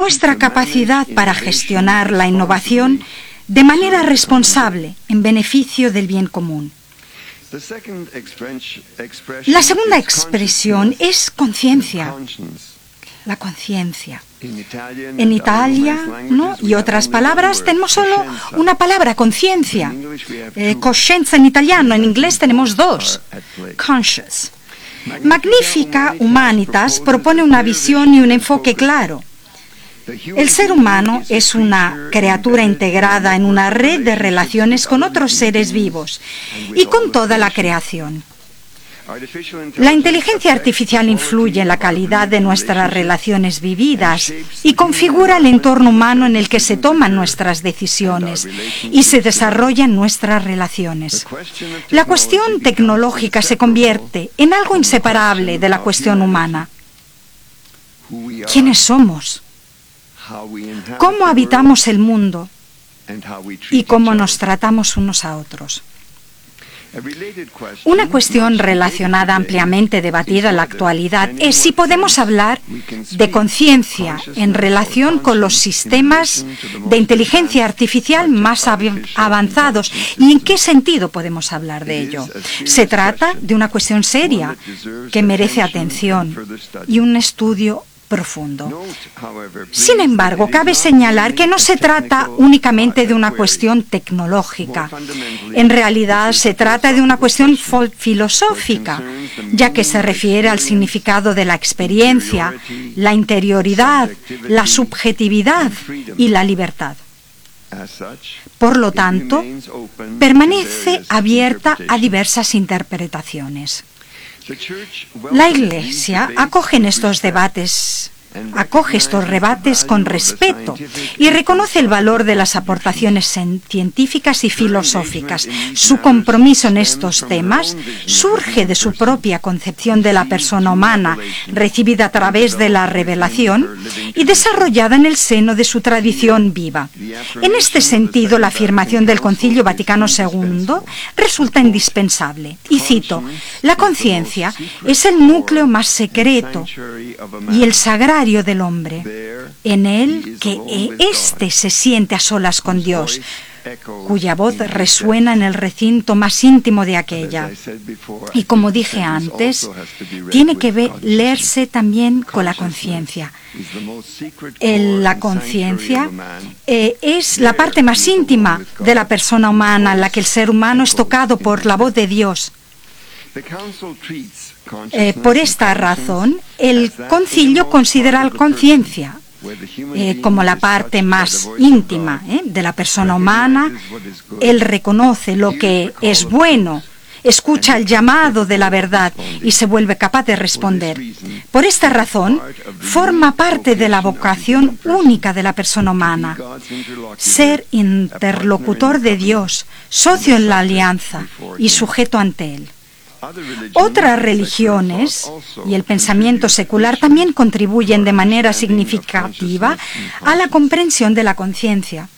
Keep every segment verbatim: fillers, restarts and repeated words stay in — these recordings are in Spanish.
nuestra capacidad para gestionar la innovación de manera responsable en beneficio del bien común. La segunda expresión es conciencia, la conciencia. En Italia, ¿no?, y otras palabras tenemos solo una palabra, conciencia. Eh, coscienza en italiano, en inglés tenemos dos, conscious. Magnifica Humanitas propone una visión y un enfoque claro. El ser humano es una criatura integrada en una red de relaciones con otros seres vivos y con toda la creación. La inteligencia artificial influye en la calidad de nuestras relaciones vividas y configura el entorno humano en el que se toman nuestras decisiones y se desarrollan nuestras relaciones. La cuestión tecnológica se convierte en algo inseparable de la cuestión humana. ¿Quiénes somos? ¿Cómo habitamos el mundo? ¿Y cómo nos tratamos unos a otros? Una cuestión relacionada, ampliamente debatida en la actualidad, es si podemos hablar de conciencia en relación con los sistemas de inteligencia artificial más avanzados y en qué sentido podemos hablar de ello. Se trata de una cuestión seria que merece atención y un estudio profundo. Sin embargo, cabe señalar que no se trata únicamente de una cuestión tecnológica. En realidad, se trata de una cuestión filosófica, ya que se refiere al significado de la experiencia, la interioridad, la subjetividad y la libertad. Por lo tanto, permanece abierta a diversas interpretaciones. La Iglesia acoge en estos debates, acoge estos debates con respeto y reconoce el valor de las aportaciones científicas y filosóficas. Su compromiso en estos temas surge de su propia concepción de la persona humana, recibida a través de la revelación y desarrollada en el seno de su tradición viva. En este sentido, la afirmación del Concilio Vaticano segundo resulta indispensable. Y cito: la conciencia es el núcleo más secreto y el sagrario del hombre. En él que éste se siente a solas con Dios, cuya voz resuena en el recinto más íntimo de aquella. Y como dije antes, tiene que ver, leerse también con la conciencia. La conciencia eh, es la parte más íntima de la persona humana, en la que el ser humano es tocado por la voz de Dios. Eh, por esta razón, el concilio considera la conciencia eh, como la parte más íntima eh, de la persona humana. Él reconoce lo que es bueno, escucha el llamado de la verdad y se vuelve capaz de responder. Por esta razón, forma parte de la vocación única de la persona humana: ser interlocutor de Dios, socio en la alianza y sujeto ante Él. Otras religiones y el pensamiento secular también contribuyen de manera significativa a la comprensión de la conciencia.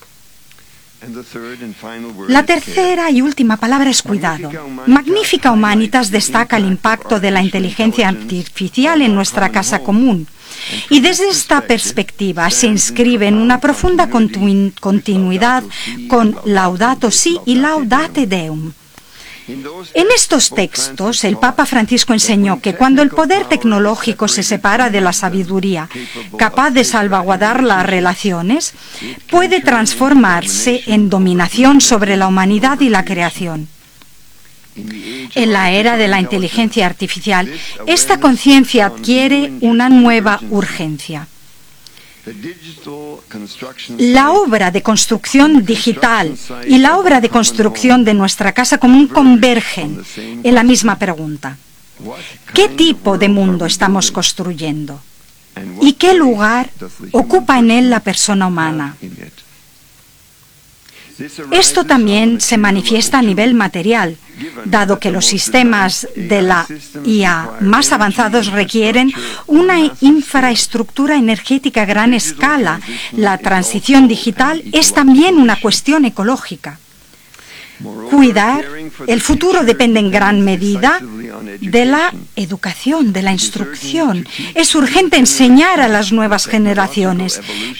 La tercera y última palabra es cuidado. Magnifica Humanitas destaca el impacto de la inteligencia artificial en nuestra casa común. Y desde esta perspectiva se inscribe en una profunda continu- continuidad con Laudato Si y Laudate Deum. En estos textos, el Papa Francisco enseñó que cuando el poder tecnológico se separa de la sabiduría, capaz de salvaguardar las relaciones, puede transformarse en dominación sobre la humanidad y la creación. En la era de la inteligencia artificial, esta conciencia adquiere una nueva urgencia. La obra de construcción digital y la obra de construcción de nuestra casa común convergen en la misma pregunta: ¿qué tipo de mundo estamos construyendo? ¿Y qué lugar ocupa en él la persona humana? Esto también se manifiesta a nivel material, dado que los sistemas de la I A más avanzados requieren una infraestructura energética a gran escala. La transición digital es también una cuestión ecológica. Cuidar el futuro depende en gran medida de la educación, de la instrucción. Es urgente enseñar a las nuevas generaciones